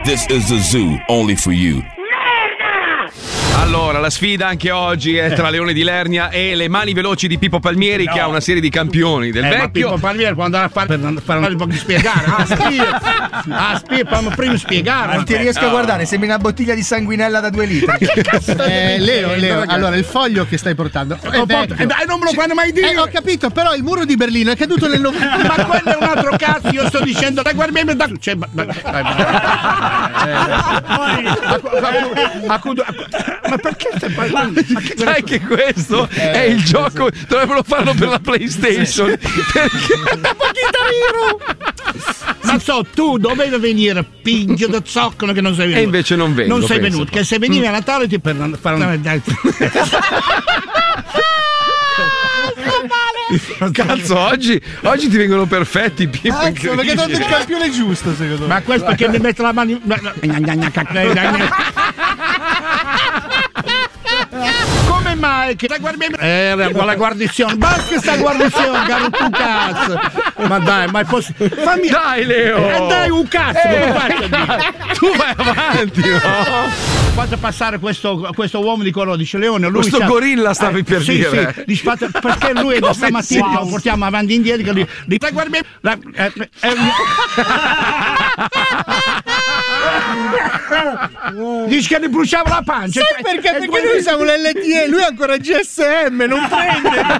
This is the zoo, only for you. Allora, la sfida anche oggi è tra Leone di Lernia e le mani veloci di Pippo Palmieri, che ha una serie di campioni del vecchio. Ma Pippo Palmieri può andare a fare un po' di spiegare. Fammi prima spiegare. Non ti riesco a guardare, sembri una bottiglia di sanguinella da 2 litri. Che cazzo Leo, allora il foglio che stai portando è vecchio. Dai, non me lo fanno mai dire. Ho capito, però il muro di Berlino è caduto nel 90. Ma quello è un altro cazzo, io sto dicendo da guardarmi da. Ma perché stai parlando? Sai che questo è il gioco, dovrebbero farlo per la PlayStation. Ma tu dovevi venire, pingio da zoccolo che non sei venuto. E invece non vengo. Non sei venuto, che se venivi a Natale ti per fare un. Cazzo, oggi ti vengono perfetti, Pippo. Perché hai dato il campione giusto, secondo me. Ma questo perché mi mette la mano. Come mai che la guarnizione? Basta sta guarnizione, caro tu cazzo. Ma dai, ma posso. Fammi. Dai, Leo! Dai un cazzo, come faccio a dire? Tu vai avanti, no? Faccio passare questo uomo di colore, dice Leone. Lui questo gorilla stavi per dire. Sì, perché lui da stamattina lo portiamo avanti e indietro. Dice che ne bruciava la pancia. Sai perché? Perché noi siamo l'LTE, lui è ancora GSM, non prende.